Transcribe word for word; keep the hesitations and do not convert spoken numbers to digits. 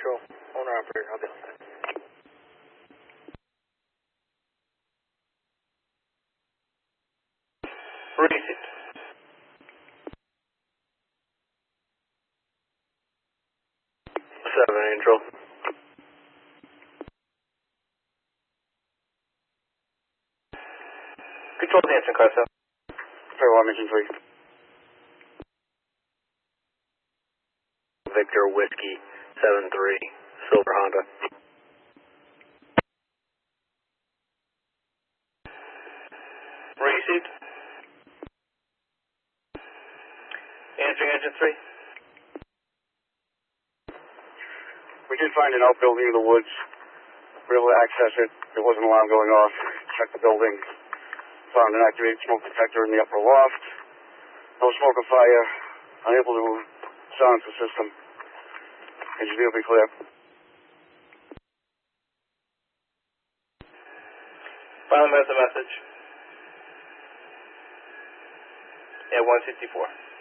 Central, owner operator, I'll be on that. Received. Seven Angel. Control the engine car, seven. Farewell, mission three. Victor Whiskey, seven three, Silver Honda. Received. Answering engine three. We did find an outbuilding in the woods. We were able to access it. There was an alarm going off. Checked the building. Found an activated smoke detector in the upper loft. No smoke or fire. Unable to silence the system. Engineer will be clear. Final minute of message. At one sixty-four.